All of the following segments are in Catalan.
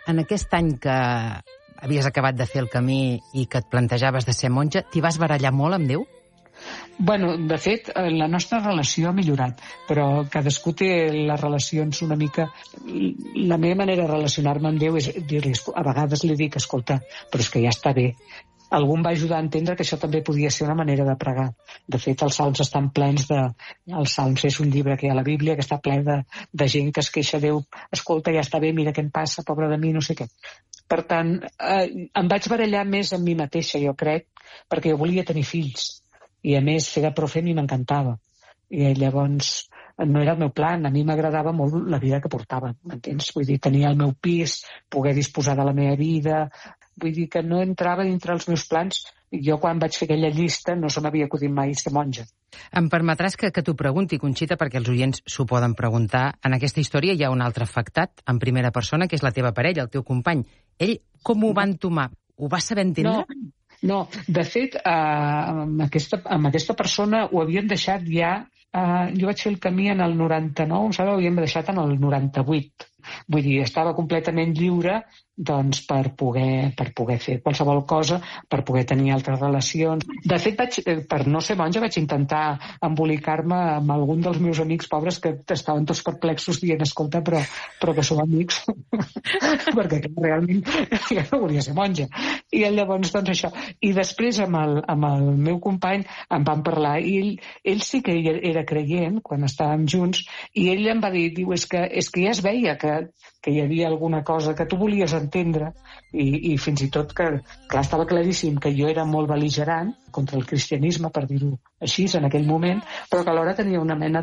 en aquest any que havies acabat de fer el camí i que et plantejaves de ser monja, t'hi vas barallar molt amb Déu? Bueno, de fet, la nostra relació ha millorat, però cadascú té les relacions una mica... La meva manera de relacionar-me amb Déu és dir-li, a vegades li dic, escolta, però és que ja està bé. Algú em va ajudar a entendre que això també podia ser una manera de pregar. De fet, els salms estan plens de... Els salms és un llibre que hi ha a la Bíblia que està ple de gent que es queixa a Déu, escolta, ja està bé, mira què em passa, pobre de mi, no sé què. Per tant, em vaig barallar més amb mi mateixa, jo crec, perquè jo volia tenir fills. I a més, fer de profe a mi m'encantava. I llavors no era el meu plan, a mi m'agradava molt la vida que portava, m'entens? Vull dir, tenia el meu pis, poder disposar de la meva vida, vull dir que no entrava dintre els meus plans. Jo quan vaig fer aquella llista no se m'havia acudit mai ser monja. Em permetràs que t'ho pregunti, Conxita, perquè els oients s'ho poden preguntar. En aquesta història hi ha un altre afectat, en primera persona, que és la teva parella, el teu company. Ell com ho va entomar? Ho va saber entendre? No, de fet, amb aquesta persona ho havien deixat ja... Jo vaig fer el camí en el 99, em sembla que ho havíem deixat en el 98. Vull dir, estava completament lliure doncs, per poder fer qualsevol cosa, per poder tenir altres relacions. De fet, per no ser monja, vaig intentar embolicar-me amb algun dels meus amics pobres que estaven tots perplexos dient, escolta, però que som amics, perquè realment jo no volia ser monja. I llavors, doncs això. I després, amb el meu company, em van parlar, i ell sí que era creient, quan estàvem junts, i ell em va dir, diu, és que ja es veia que hi havia alguna cosa que tu volies entendre i fins i tot que, clar, estava claríssim que jo era molt bel·ligerant contra el cristianisme, per dir-ho així, en aquell moment, però que alhora tenia una mena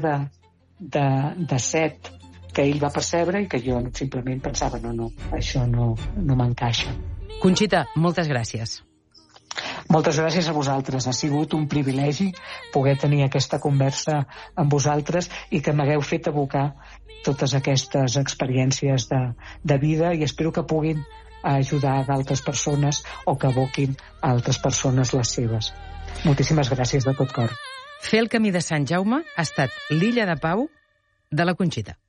de set que ell va percebre i que jo simplement pensava, no, això no m'encaixa. Conxita, moltes gràcies. Moltes gràcies a vosaltres. Ha sigut un privilegi poder tenir aquesta conversa amb vosaltres i que m'hagueu fet evocar totes aquestes experiències de vida i espero que puguin ajudar d'altres persones o que evoquin a altres persones les seves. Moltíssimes gràcies de tot cor. Fer el camí de Sant Jaume ha estat l'illa de pau de la Conxita.